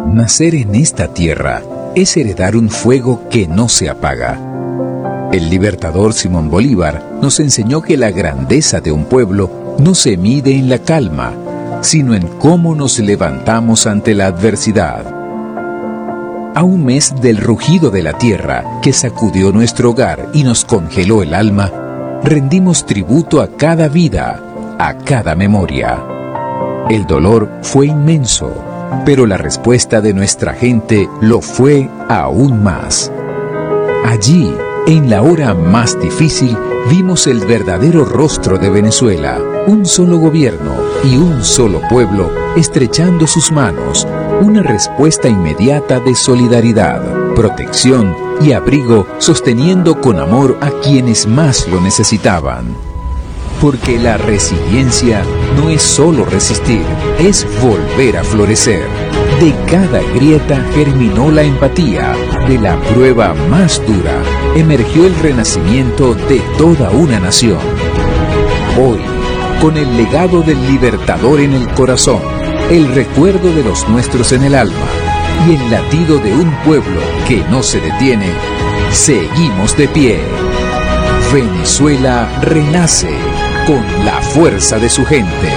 Nacer en esta tierra es heredar un fuego que no se apaga. El libertador Simón Bolívar nos enseñó que la grandeza de un pueblo no se mide en la calma, sino en cómo nos levantamos ante la adversidad. A un mes del rugido de la tierra que sacudió nuestro hogar y nos congeló el alma, rendimos tributo a cada vida, a cada memoria. El dolor fue inmenso, pero la respuesta de nuestra gente lo fue aún más. Allí, en la hora más difícil, vimos el verdadero rostro de Venezuela, un solo gobierno y un solo pueblo estrechando sus manos, una respuesta inmediata de solidaridad, protección y abrigo, sosteniendo con amor a quienes más lo necesitaban. Porque la resiliencia no es solo resistir, es volver a florecer. De cada grieta germinó la empatía, de la prueba más dura emergió el renacimiento de toda una nación. Hoy, con el legado del libertador en el corazón, el recuerdo de los nuestros en el alma y el latido de un pueblo que no se detiene, seguimos de pie. Venezuela renace con la fuerza de su gente.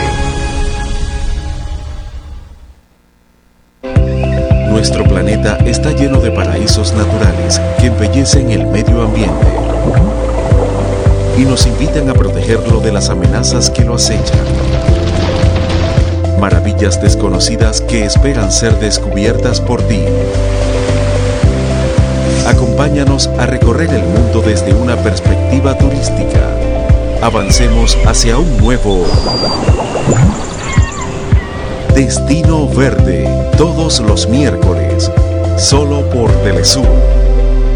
Nuestro planeta está lleno de paraísos naturales que embellecen el medio ambiente y nos invitan a protegerlo de las amenazas que lo acechan. Maravillas desconocidas que esperan ser descubiertas por ti. Acompáñanos a recorrer el mundo desde una perspectiva turística. Avancemos hacia un nuevo Destino Verde, todos los miércoles, solo por Telesur.